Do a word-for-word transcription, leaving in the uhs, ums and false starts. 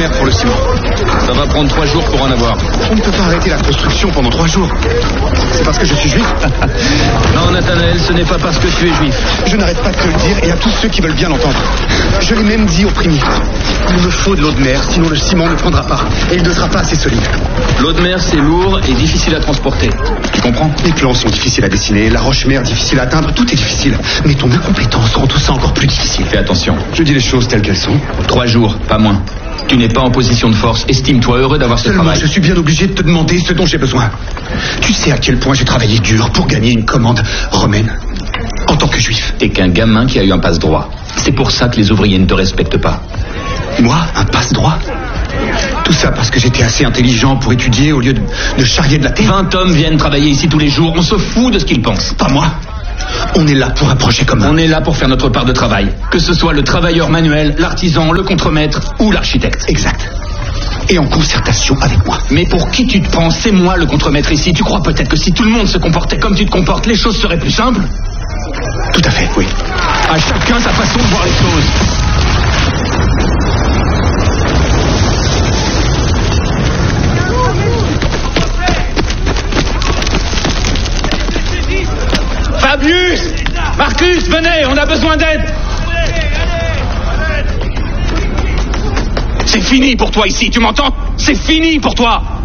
Rochemer pour le ciment. Ça va prendre trois jours pour en avoir. On ne peut pas arrêter la construction pendant trois jours. C'est parce que je suis juif. Non, Nathanaël, ce n'est pas parce que tu es juif. Je n'arrête pas de te le dire et à tous ceux qui veulent bien l'entendre. Je l'ai même dit aux primis. Il me faut de l'eau de mer, sinon le ciment ne prendra pas. Et il ne sera pas assez solide. L'eau de mer, c'est lourd et difficile à transporter. Tu comprends? Les plans sont difficiles à dessiner, la roche-mer difficile à atteindre, tout est difficile. Mais ton incompétence rend tout ça encore plus difficile. Fais attention. Je dis les choses telles qu'elles sont. Trois jours, pas moins. Tu n'es pas en position de force. Estime-toi heureux d'avoir ce Seulement, travail. je suis bien obligé de te demander ce dont j'ai besoin. Tu sais à quel point j'ai travaillé dur pour gagner une commande romaine en tant que juif. T'es qu'un gamin qui a eu un passe-droit. C'est pour ça que les ouvriers ne te respectent pas. Moi, un passe-droit? Tout ça parce que j'étais assez intelligent pour étudier au lieu de, de charrier de la terre. Vingt hommes viennent travailler ici tous les jours. On se fout de ce qu'ils pensent. Pas moi. On est là pour un projet commun. On est là pour faire notre part de travail. Que ce soit le travailleur manuel, l'artisan, le contremaître ou l'architecte. Exact. Et en concertation avec moi. Mais pour qui tu te prends? C'est moi le contremaître ici. Tu crois peut-être que si tout le monde se comportait comme tu te comportes, les choses seraient plus simples? Tout à fait, oui. À chacun sa façon de voir les choses. Fabius! Marcus, venez, on a besoin d'aide! C'est fini pour toi ici, tu m'entends? C'est fini pour toi!